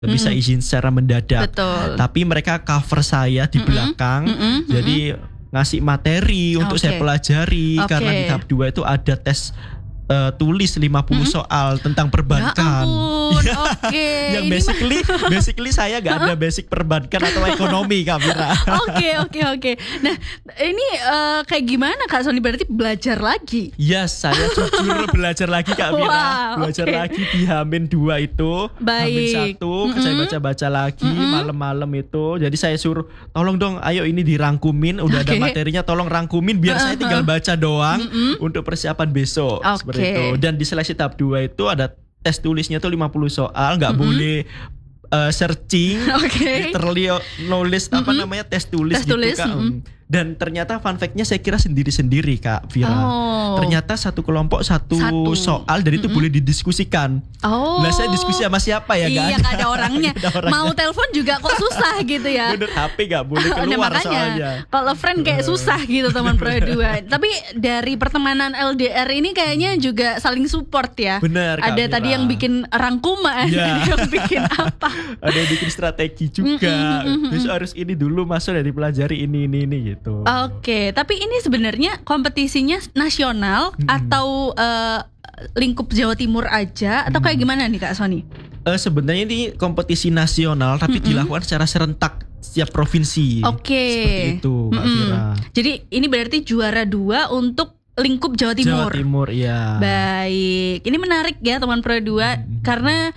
bisa izin secara mendadak. Betul. Tapi mereka cover saya di belakang, jadi ngasih materi untuk saya pelajari. Karena di tahap 2 itu ada tes tulis 50 soal tentang perbankan. Ya ampun, oke. Yang basically saya gak ada basic perbankan atau ekonomi, Kak Vira. Oke. Nah, ini kayak gimana Kak Sony, berarti belajar lagi? Yes, saya jujur belajar lagi, Kak Vira. Belajar lagi di Hamin 2 itu. Hamin 1 saya baca-baca lagi malam-malam itu. Jadi saya suruh, tolong dong, ayo ini dirangkumin. Udah ada materinya, tolong rangkumin biar saya tinggal baca doang untuk persiapan besok. Seperti itu. Dan di seleksi tahap 2 itu ada tes tulisnya tuh 50 soal, nggak boleh searching, literally nulis tes tulis gitu, Kak. Dan ternyata fun fact-nya saya kira sendiri-sendiri, Kak Vira. Ternyata satu kelompok satu soal dan itu boleh didiskusikan. Nah, saya diskusi sama siapa ya? Iya, gak ada orangnya. Mau telepon juga kok susah gitu ya. Bener, HP gak boleh keluar soalnya. Kalau friend kayak susah gitu teman Pro 2. Tapi dari pertemanan LDR ini kayaknya juga saling support ya. Bener, Kak ada Vira. tadi yang bikin rangkuman, ada yang bikin apa. Ada yang bikin strategi juga. Terus harus ini dulu masuk dari pelajari ini gitu. Oke, tapi ini sebenarnya kompetisinya nasional atau lingkup Jawa Timur aja atau kayak gimana nih Kak Sony? Sebenarnya ini kompetisi nasional tapi dilakukan secara serentak setiap provinsi. Seperti itu, Kak Vira. Jadi ini berarti juara 2 untuk lingkup Jawa Timur. Jawa Timur, ya. Baik, ini menarik ya teman Pro 2 karena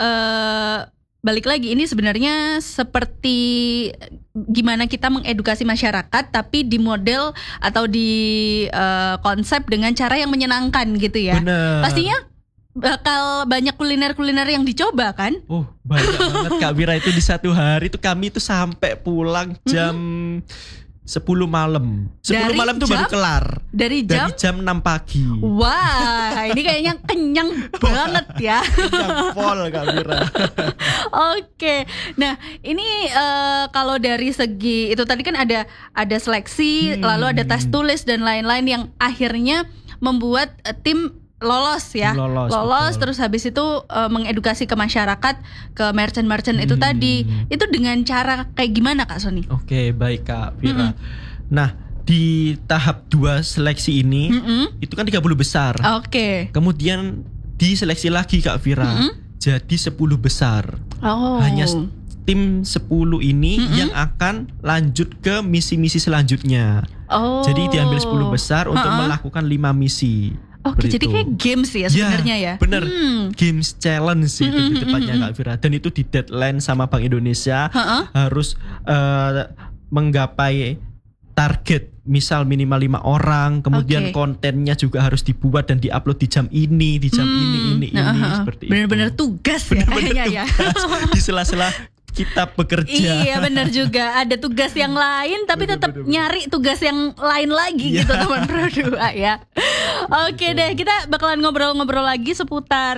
balik lagi ini sebenarnya seperti gimana kita mengedukasi masyarakat tapi di model atau di konsep dengan cara yang menyenangkan gitu ya. Bener. Pastinya bakal banyak kuliner-kuliner yang dicoba kan? Banyak banget Kak Vira, itu di satu hari itu kami tuh sampai pulang jam 10 malam. 10 malam tuh baru kelar. Dari jam 6 pagi. Wah, ini kayaknya kenyang banget ya. Kenyang pol Kak Vira. Oke. Nah, ini kalau dari segi itu tadi kan ada seleksi, lalu ada tes tulis dan lain-lain yang akhirnya membuat tim lolos ya. Lolos terus habis itu mengedukasi ke masyarakat, ke merchant-merchant itu tadi. Itu dengan cara kayak gimana Kak Sony? Oke, baik Kak Vira. Nah, di tahap 2 seleksi ini itu kan 30 besar. Kemudian diseleksi lagi Kak Vira. Jadi 10 besar. Hanya tim 10 ini yang akan lanjut ke misi-misi selanjutnya. Jadi diambil 10 besar untuk melakukan 5 misi. Jadi kayak games ya sebenarnya ya. Bener, games challenge sih itu tepatnya Kak Vira. Dan itu di deadline sama Bank Indonesia harus menggapai target, misal minimal 5 orang. Kemudian kontennya juga harus dibuat dan diupload di jam ini, di jam ini seperti itu. Bener-bener tugas ya kayaknya ya. Di sela-sela kita bekerja. Iya benar juga, ada tugas yang lain tapi tetap nyari tugas yang lain lagi gitu teman Pro 2 ya. Oke deh, kita bakalan ngobrol-ngobrol lagi seputar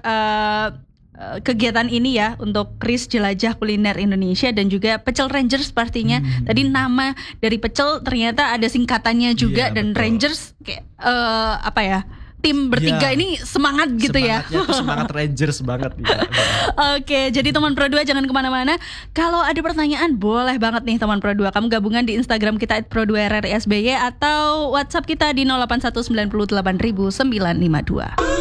kegiatan ini ya untuk Kris Jelajah Kuliner Indonesia dan juga Pecel Rangers pastinya. Tadi nama dari Pecel ternyata ada singkatannya juga dan betul. Rangers kayak apa ya? Tim bertiga ini semangat gitu ya. Semangatnya tuh semangat Rangers banget ya. Oke, jadi teman Pro 2 jangan kemana-mana. Kalau ada pertanyaan boleh banget nih teman Pro 2. Kamu gabungan di Instagram kita @pro2rrsby atau WhatsApp kita di 08198952.